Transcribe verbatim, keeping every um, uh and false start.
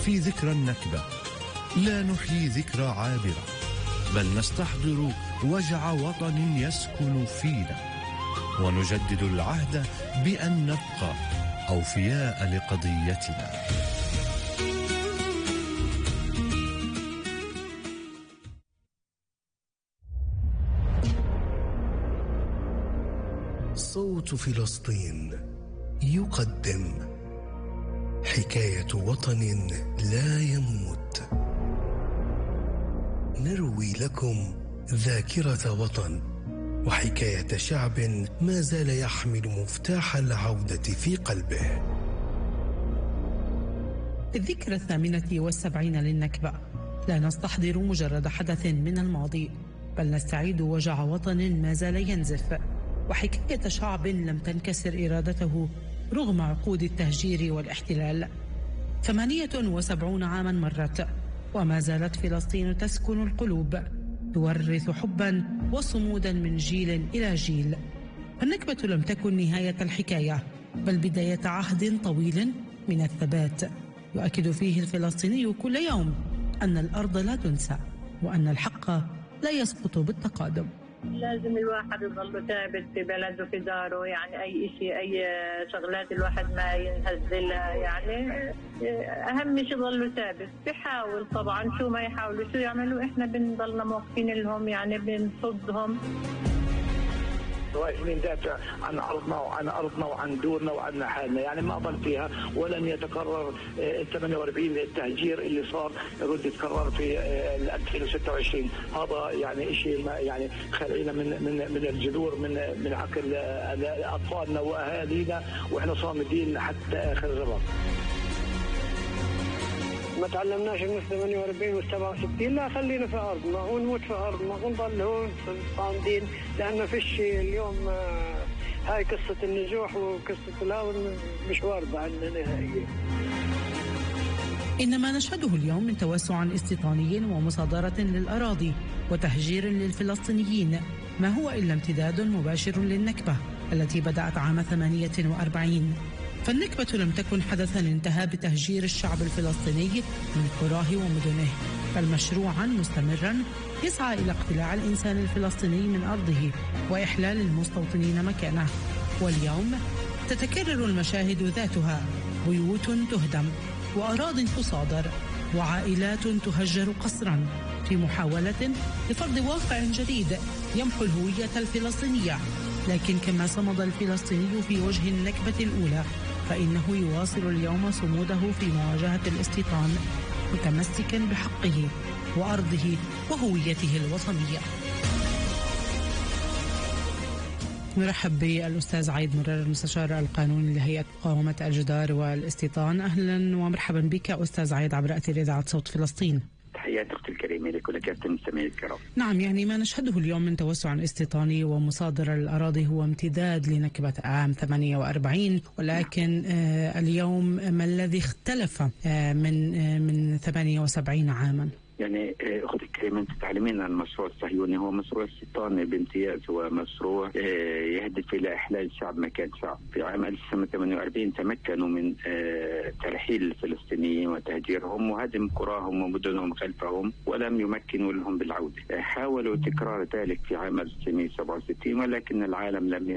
في ذكرى النكبة لا نحيي ذكرى عابرة، بل نستحضر وجع وطن يسكن فينا، ونجدد العهد بأن نبقى أوفياء لقضيتنا. صوت فلسطين يقدم حكاية وطن لا يموت. نروي لكم ذاكرة وطن وحكاية شعب ما زال يحمل مفتاح العودة في قلبه. الذكرى الثامنة والسبعين للنكبة لا نستحضر مجرد حدث من الماضي، بل نستعيد وجع وطن ما زال ينزف، وحكاية شعب لم تنكسر إرادته رغم عقود التهجير والاحتلال. ثمانية وسبعون عاما مرت وما زالت فلسطين تسكن القلوب، تورث حبا وصمودا من جيل إلى جيل. النكبة لم تكن نهاية الحكاية، بل بداية عهد طويل من الثبات، يؤكد فيه الفلسطيني كل يوم أن الأرض لا تنسى، وأن الحق لا يسقط بالتقادم. لازم الواحد يضل ثابت في بلده في داره، يعني أي شيء أي شغلات الواحد ما ينهزلها، يعني أهم شيء ضله ثابت. بيحاول طبعا، شو ما يحاولوا شو يعملوا إحنا بنضلنا موقفين لهم، يعني بنصدهم. واقفين ندافع عن ارضنا وعن ارضنا وعن دورنا وعن حالنا، يعني ما ضل فيها ولن يتكرر ال ثمانية وأربعين التهجير اللي صار يرد يتكرر في ألفين وستة وعشرين. هذا يعني شيء يعني خلينا من من من الجذور من من عقل اطفالنا واهالينا، واحنا صامدين حتى اخر الزمان. ما تعلمناش من ثمانية وأربعين وسبعة وستين، لا خلينا في أرضنا ونموت في أرضنا ونضل هون صامدين، لأن فيش اليوم هاي قصة النزوح وقصة الهون مش واردة عندنا نهائيا. إن ما نشهده اليوم من توسع استيطاني ومصادرة للأراضي وتهجير للفلسطينيين ما هو إلا امتداد مباشر للنكبة التي بدأت عام ثمانية وأربعين. فالنكبة لم تكن حدثا انتهى بتهجير الشعب الفلسطيني من قراه ومدنه، بل مشروعا مستمرا يسعى إلى اقتلاع الإنسان الفلسطيني من أرضه وإحلال المستوطنين مكانه. واليوم تتكرر المشاهد ذاتها، بيوت تهدم وأراض تصادر وعائلات تهجر قسرا، في محاولة لفرض واقع جديد يمحو الهوية الفلسطينية. لكن كما صمد الفلسطيني في وجه النكبة الأولى، فإنه يواصل اليوم صموده في مواجهة الاستيطان، متمسكا بحقه وأرضه وهويته الوطنية. نرحب بالأستاذ عايد مرار، المستشار القانوني لهيئة مقاومة الجدار والاستيطان. أهلا ومرحبا بك أستاذ عايد عبر أثير إذاعة صوت فلسطين. تحياتي أختي الكريمة لك ولكافة المستمعين الكرام. نعم، يعني ما نشهده اليوم من توسع استيطاني ومصادرة الأراضي هو امتداد لنكبة عام ثمانية وأربعين، ولكن آه اليوم ما الذي اختلف آه من آه من ثمانية وسبعين عاما؟ يعني اختي الكريمه، انت تعلمين عن المشروع الصهيوني، هو مشروع استيطاني بامتياز، هو مشروع يهدف الى احلال شعب مكان شعب. في عام ألف وتسعمائة وثمانية وأربعين تمكنوا من ترحيل الفلسطينيين وتهجيرهم وهدم قراهم ومدنهم خلفهم، ولم يمكنوا لهم بالعوده. حاولوا تكرار ذلك في عام ألف وتسعمائة وسبعة وستين، ولكن العالم لم